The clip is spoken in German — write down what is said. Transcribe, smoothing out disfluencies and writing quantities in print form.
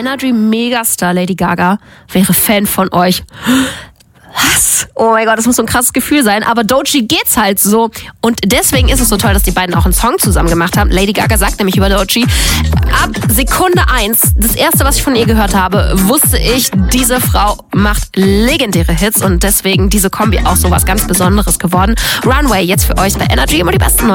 Energy Megastar Lady Gaga wäre Fan von euch. Was? Oh mein Gott, das muss so ein krasses Gefühl sein. Aber Doechii geht's halt so. Und deswegen ist es so toll, dass die beiden auch einen Song zusammen gemacht haben. Lady Gaga sagt nämlich über Doechii: ab Sekunde 1, das erste, was ich von ihr gehört habe, wusste ich, diese Frau macht legendäre Hits. Und deswegen diese Kombi auch so was ganz Besonderes geworden. Runway jetzt für euch bei Energy, immer die besten